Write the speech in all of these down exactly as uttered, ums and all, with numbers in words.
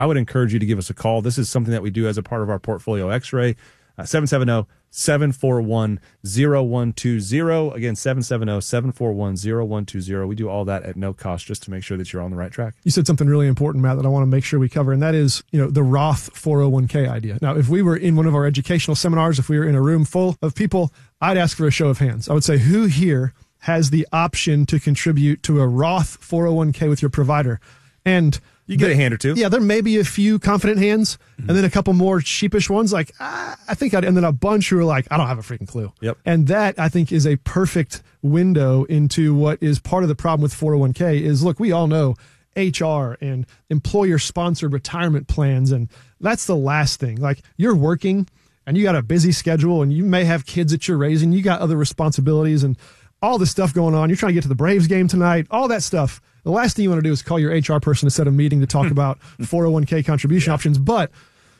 I would encourage you to give us a call. This is something that we do as a part of our Portfolio X-Ray. Uh, seven seven zero, seven four one, zero one two zero. Again, seven seven zero, seven four one, zero one two zero. We do all that at no cost just to make sure that you're on the right track. You said something really important, Matt, that I want to make sure we cover, and that is, you know, the Roth four oh one k idea. Now, if we were in one of our educational seminars, if we were in a room full of people, I'd ask for a show of hands. I would say, who here has the option to contribute to a Roth four oh one k with your provider? And you get a hand or two. Yeah, there may be a few confident hands, mm-hmm. and then a couple more sheepish ones like, ah, I think I'd, and then a bunch who are like, I don't have a freaking clue. Yep. And that, I think, is a perfect window into what is part of the problem with four oh one k is, look, we all know H R and employer-sponsored retirement plans, and that's the last thing. Like, you're working, and you got a busy schedule, and you may have kids that you're raising, you got other responsibilities, and all this stuff going on. You're trying to get to the Braves game tonight, all that stuff. The last thing you want to do is call your H R person to set a meeting to talk about four oh one k contribution yeah. options. But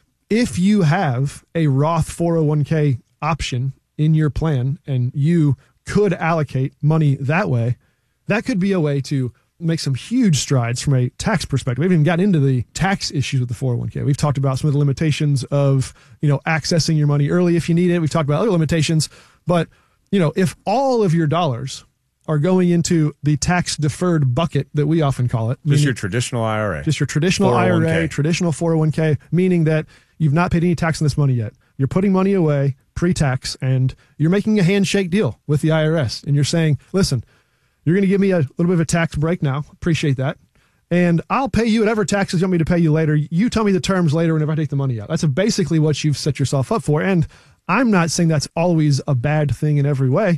if you have a Roth four oh one k option in your plan and you could allocate money that way, that could be a way to make some huge strides from a tax perspective. We haven't even gotten into the tax issues with the four oh one k. We've talked about some of the limitations of, you know, accessing your money early if you need it. We've talked about other limitations. But, you know, if all of your dollars are going into the tax deferred bucket that we often call it. Just meaning, your traditional I R A. Just your traditional I R A, traditional four oh one k, meaning that you've not paid any tax on this money yet. You're putting money away pre-tax, and you're making a handshake deal with the I R S. And you're saying, listen, you're going to give me a little bit of a tax break now. Appreciate that. And I'll pay you whatever taxes you want me to pay you later. You tell me the terms later whenever I take the money out. That's basically what you've set yourself up for. And I'm not saying that's always a bad thing in every way,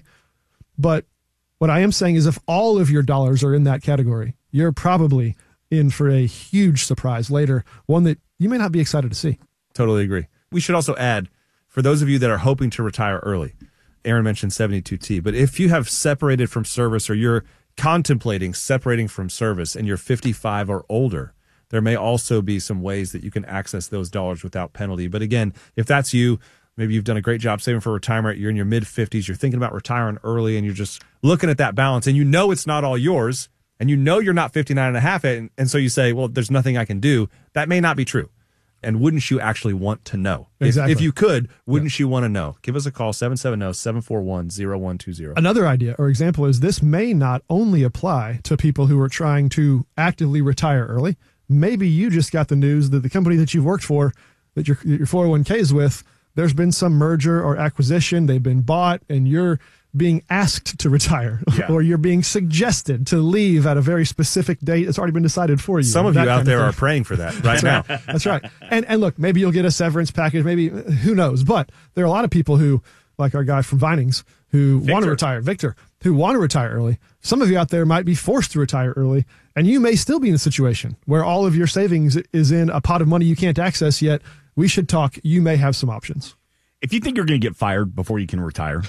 but what I am saying is if all of your dollars are in that category, you're probably in for a huge surprise later, one that you may not be excited to see. Totally agree. We should also add, for those of you that are hoping to retire early, Aaron mentioned seventy-two T, but if you have separated from service or you're contemplating separating from service and you're fifty-five or older, there may also be some ways that you can access those dollars without penalty. But again, if that's you, maybe you've done a great job saving for retirement, you're in your mid-fifties, you're thinking about retiring early, and you're just looking at that balance, and you know it's not all yours, and you know you're not fifty-nine and a half, and, and so you say, well, there's nothing I can do. That may not be true. And wouldn't you actually want to know? Exactly. If, if you could, wouldn't yeah. you want to know? Give us a call, seven seven zero, seven four one, zero one two zero. Another idea or example is this may not only apply to people who are trying to actively retire early. Maybe you just got the news that the company that you've worked for, that your, your four oh one k is with, there's been some merger or acquisition, they've been bought, and you're being asked to retire, yeah. or you're being suggested to leave at a very specific date that's already been decided for you. Some of you out there are praying for that right that's now. Right. That's right. And and look, maybe you'll get a severance package, maybe, who knows, but there are a lot of people who, like our guy from Vinings, who Victor. want to retire, Victor, who want to retire early. Some of you out there might be forced to retire early, and you may still be in a situation where all of your savings is in a pot of money you can't access yet. We should talk. You may have some options. If you think you're going to get fired before you can retire,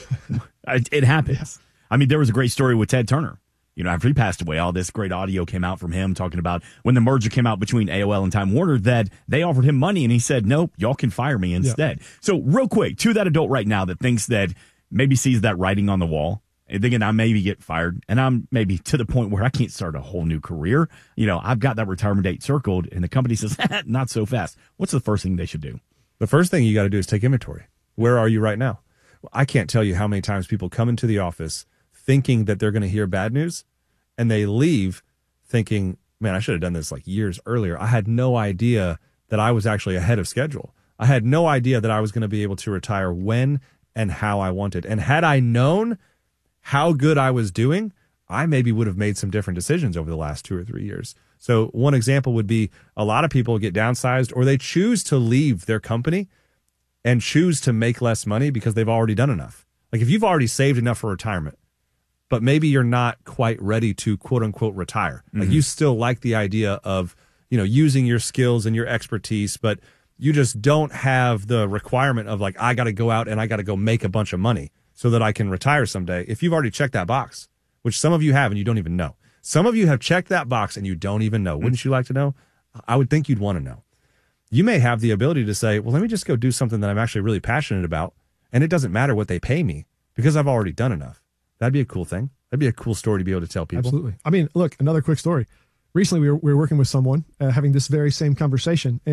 it happens. Yes. I mean, there was a great story with Ted Turner. You know, after he passed away, all this great audio came out from him talking about when the merger came out between A O L and Time Warner that they offered him money and he said, nope, y'all can fire me instead. Yeah. So real quick, to that adult right now that thinks that maybe sees that writing on the wall and thinking I maybe get fired and I'm maybe to the point where I can't start a whole new career. You know, I've got that retirement date circled and the company says, not so fast. What's the first thing they should do? The first thing you got to do is take inventory. Where are you right now? Well, I can't tell you how many times people come into the office thinking that they're going to hear bad news, and they leave thinking, man, I should have done this like years earlier. I had no idea that I was actually ahead of schedule. I had no idea that I was going to be able to retire when and how I wanted. And had I known how good I was doing, I maybe would have made some different decisions over the last two or three years. So one example would be a lot of people get downsized or they choose to leave their company and choose to make less money because they've already done enough. Like if you've already saved enough for retirement, but maybe you're not quite ready to quote unquote retire. Mm-hmm. Like you still like the idea of, you know, using your skills and your expertise, but you just don't have the requirement of like, I got to go out and I got to go make a bunch of money so that I can retire someday. If you've already checked that box, which some of you have and you don't even know. Some of you have checked that box and you don't even know. Mm-hmm. Wouldn't you like to know? I would think you'd want to know. You may have the ability to say, well, let me just go do something that I'm actually really passionate about, and it doesn't matter what they pay me because I've already done enough. That'd be a cool thing. That'd be a cool story to be able to tell people. Absolutely. I mean, look, another quick story. recently we were, we were working with someone uh, having this very same conversation.